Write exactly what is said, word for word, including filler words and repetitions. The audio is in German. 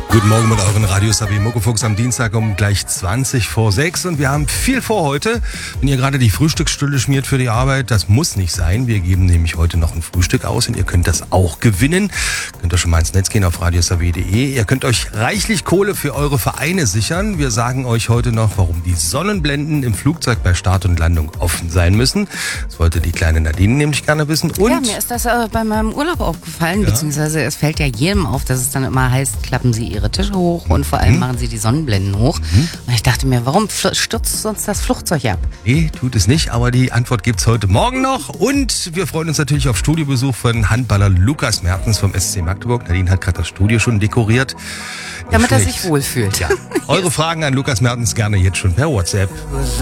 Guten Morgen mit euren Radios Sabi Muckefuchs am Dienstag um gleich zwanzig vor sechs und wir haben viel vor heute. Wenn ihr gerade die Frühstücksstülle schmiert für die Arbeit, das muss nicht sein. Wir geben nämlich heute noch ein Frühstück aus und ihr könnt das auch gewinnen. Könnt ihr schon mal ins Netz gehen auf radiosabi punkt de. Ihr könnt euch reichlich Kohle für eure Vereine sichern. Wir sagen euch heute noch, warum die Sonnenblenden im Flugzeug bei Start und Landung offen sein müssen. Das wollte die kleine Nadine nämlich gerne wissen. Und ja, mir ist das äh, bei meinem Urlaub aufgefallen, ja. Beziehungsweise es fällt ja jedem auf, dass es dann immer heißt, klappen Sie Ihre Tische hoch und vor allem mhm. machen Sie die Sonnenblenden hoch. Mhm. Und ich dachte mir, warum stürzt uns das Flugzeug ab? Nee, tut es nicht, aber die Antwort gibt's heute Morgen noch. Und wir freuen uns natürlich auf Studiobesuch von Handballer Lukas Mertens vom S C Magdeburg. Nadine hat gerade das Studio schon dekoriert. Damit er sich wohlfühlt. Ja. Eure Fragen an Lukas Mertens gerne jetzt schon per WhatsApp.